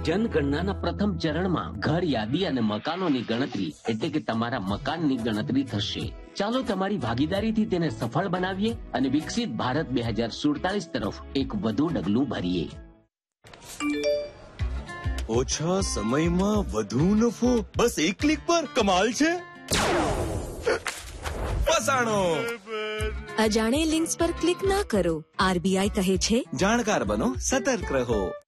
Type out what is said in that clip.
જનગણનાના પ્રથમ ચરણમાં ઘર યાદી અને મકાનોની ગણતરી એટલે કે તમારા મકાનની ગણતરી થશે. ચાલો તમારી ભાગીદારીથી તેને સફળ બનાવીએ અને વિકસિત ભારત 2047 તરફ એક વધુ ડગલું ભરીએ. ઓછા સમયમાં વધુ નફો, બસ એક ક્લિક પર. કમાલ છે. ફસાણો. અજાણે લિંક્સ પર ક્લિક ના કરો. RBI કહે છે, જાણકાર બનો, સતર્ક રહો.